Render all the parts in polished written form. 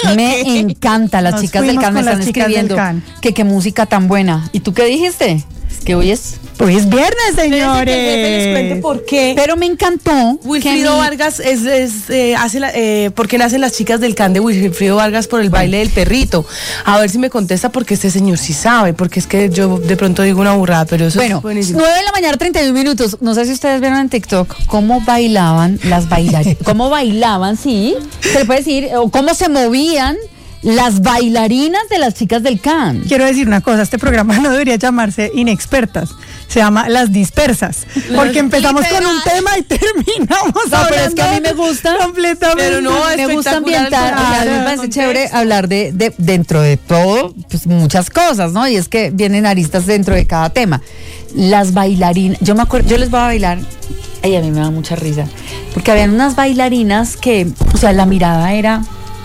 Me encanta. Las chicas del Can me están escribiendo que qué música tan buena. ¿Y tú qué dijiste? Que hoy es viernes, señores. Les cuento por qué. Pero me encantó. Wilfrido Vargas hace ¿por qué nacen las chicas del Can de Wilfrido Vargas? Por el baile del perrito. A ver si me contesta, porque este señor sí sabe, porque es que yo de pronto digo una burrada, pero eso bueno, es buenísimo. 9:31 a.m. No sé si ustedes vieron en TikTok cómo bailaban las bailarinas. Cómo bailaban, sí. Se le puede decir, o cómo se movían las bailarinas de las chicas del Can. Quiero decir una cosa, este programa no debería llamarse Inexpertas, se llama Las Dispersas, porque empezamos con un tema y terminamos no, pero es que a mí me gusta completamente. Pero no, me gusta ambientar, a mí me parece chévere hablar de dentro de todo, pues muchas cosas, ¿no? Y es que vienen aristas dentro de cada tema. Las bailarinas, yo me acuerdo, yo les voy a bailar. Ay, a mí me da mucha risa, porque habían unas bailarinas que, o sea, la mirada era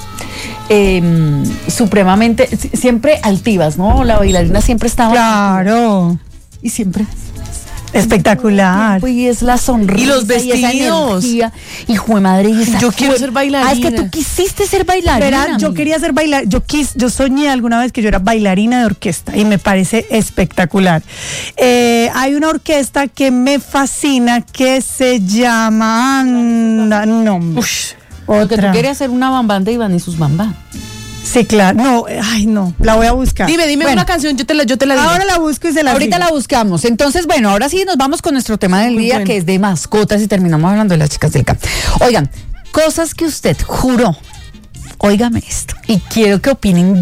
supremamente, siempre altivas, ¿no? La bailarina siempre estaba... Claro. Y siempre... Espectacular. Y es la sonrisa. Y los vestidos. Y jue madre. Yo quiero ser bailarina. Es que tú quisiste ser bailarina. Verá, yo quería ser bailarina. Yo soñé alguna vez que yo era bailarina de orquesta y me parece espectacular. Hay una orquesta que me fascina que se llama... Porque tú querías hacer una bambán de Iván y sus bambán. Sí, claro. No, ay, no. La voy a buscar. Dime bueno, una canción, yo te la digo. Ahora la busco y se la ahorita digo. La buscamos. Entonces, bueno, ahora sí nos vamos con nuestro tema del día, que es de mascotas, y terminamos hablando de las chicas del Can. Oigan, cosas que usted juró. Óigame esto. Y quiero que opinen